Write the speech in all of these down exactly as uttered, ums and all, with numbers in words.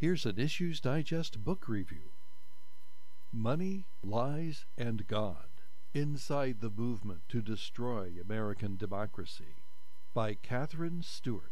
Here's an Issues Digest book review. Money, Lies, and God: Inside the Movement to Destroy American Democracy by Katherine Stewart.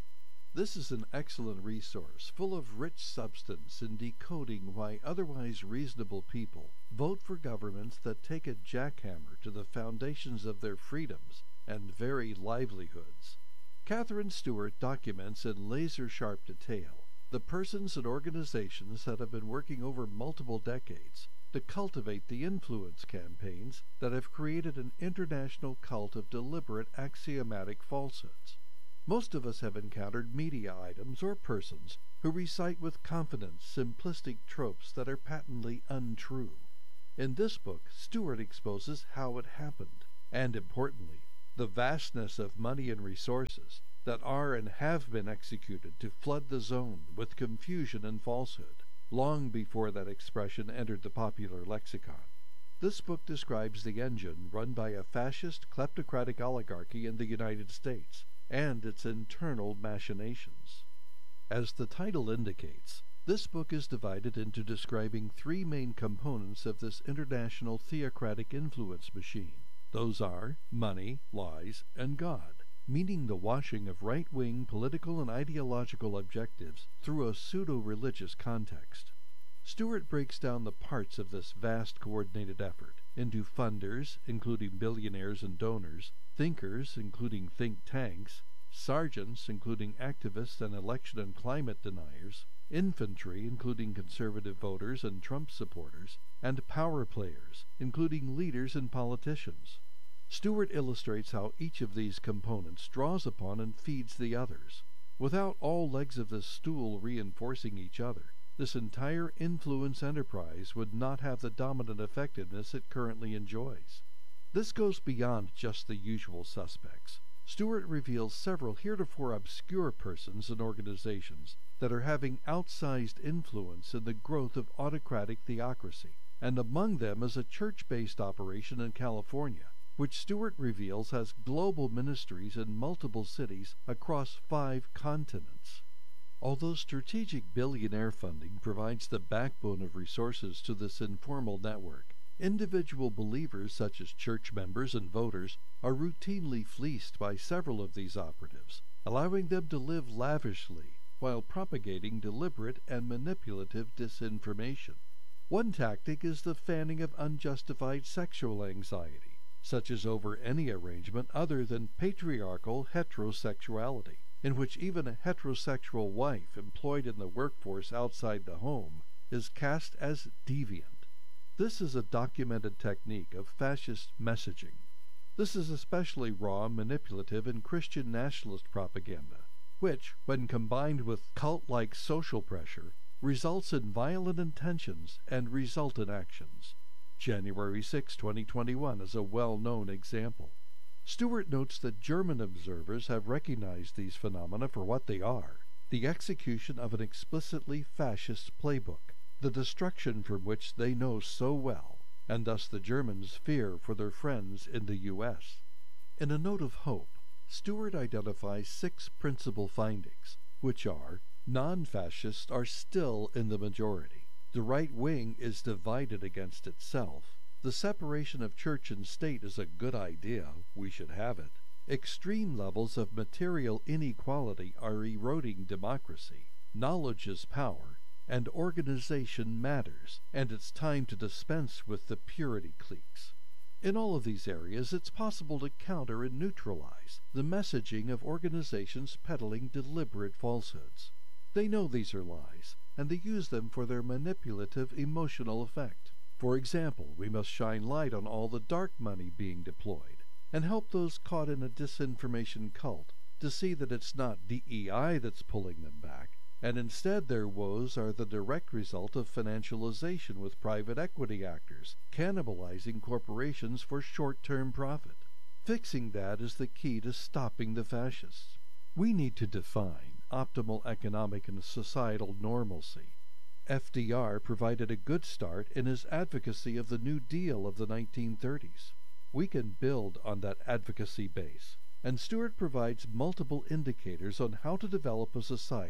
This is an excellent resource full of rich substance in decoding why otherwise reasonable people vote for governments that take a jackhammer to the foundations of their freedoms and very livelihoods. Katherine Stewart documents in laser-sharp detail the persons and organizations that have been working over multiple decades to cultivate the influence campaigns that have created an international cult of deliberate axiomatic falsehoods. Most of us have encountered media items or persons who recite with confidence simplistic tropes that are patently untrue. In this book, Stewart exposes how it happened, and importantly, the vastness of money and resources that are and have been executed to flood the zone with confusion and falsehood, long before that expression entered the popular lexicon. This book describes the engine run by a fascist kleptocratic oligarchy in the United States, and its internal machinations. As the title indicates, this book is divided into describing three main components of this international theocratic influence machine. Those are money, lies, and God, meaning the washing of right-wing political and ideological objectives through a pseudo-religious context. Stewart breaks down the parts of this vast coordinated effort into funders, including billionaires and donors, thinkers, including think tanks, sergeants, including activists and election and climate deniers, infantry, including conservative voters and Trump supporters, and power players, including leaders and politicians. Stewart illustrates how each of these components draws upon and feeds the others. Without all legs of this stool reinforcing each other, this entire influence enterprise would not have the dominant effectiveness it currently enjoys. This goes beyond just the usual suspects. Stewart reveals several heretofore obscure persons and organizations that are having outsized influence in the growth of autocratic theocracy, and among them is a church-based operation in California, which Stewart reveals has global ministries in multiple cities across five continents. Although strategic billionaire funding provides the backbone of resources to this informal network, individual believers such as church members and voters are routinely fleeced by several of these operatives, allowing them to live lavishly while propagating deliberate and manipulative disinformation. One tactic is the fanning of unjustified sexual anxiety, such as over any arrangement other than patriarchal heterosexuality, in which even a heterosexual wife employed in the workforce outside the home is cast as deviant. This is a documented technique of fascist messaging. This is especially raw and manipulative in Christian nationalist propaganda, which, when combined with cult-like social pressure, results in violent intentions and resultant actions. January sixth, twenty twenty-one is a well-known example. Stewart notes that German observers have recognized these phenomena for what they are: the execution of an explicitly fascist playbook, the destruction from which they know so well, and thus the Germans fear for their friends in the U S In a note of hope, Stewart identifies six principal findings, which are: non-fascists are still in the majority, the right wing is divided against itself, the separation of church and state is a good idea, we should have it, extreme levels of material inequality are eroding democracy, knowledge is power, and organization matters, and it's time to dispense with the purity cliques. In all of these areas, it's possible to counter and neutralize the messaging of organizations peddling deliberate falsehoods. They know these are lies, and they use them for their manipulative emotional effect. For example, we must shine light on all the dark money being deployed, and help those caught in a disinformation cult to see that it's not D E I that's pulling them back, and instead their woes are the direct result of financialization with private equity actors, cannibalizing corporations for short-term profit. Fixing that is the key to stopping the fascists. We need to define optimal economic and societal normalcy. F D R provided a good start in his advocacy of the New Deal of the nineteen thirties. We can build on that advocacy base, and Stewart provides multiple indicators on how to develop a society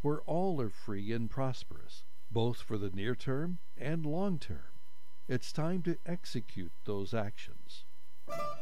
where all are free and prosperous, both for the near term and long term. It's time to execute those actions.